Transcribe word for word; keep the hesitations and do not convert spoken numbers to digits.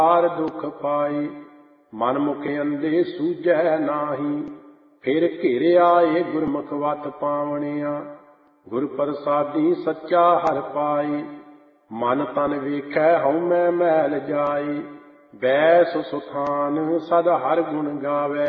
ਹਾਰ ਦੁਖ ਪਾਈ। ਮਨ ਮੁਖ ਅੰਧੇ ਸੂਝੈ ਨਾਹੀ, ਫਿਰ ਘੇਰਿਆ ਏ ਗੁਰਮੁਖ ਵਤ ਪਾਵਣਿਆ। ਗੁਰ ਪ੍ਰਸਾਦੀ ਸੱਚਾ ਹਰਿ ਪਾਈ, ਮਨ ਤਨ ਵੇਖੈ ਹਉਮੈ ਮੈਲ ਜਾਈ। ਬੈਸ ਸੁਥਾਨ ਸਦ ਹਰਿ ਗੁਣ ਗਾਵੈ,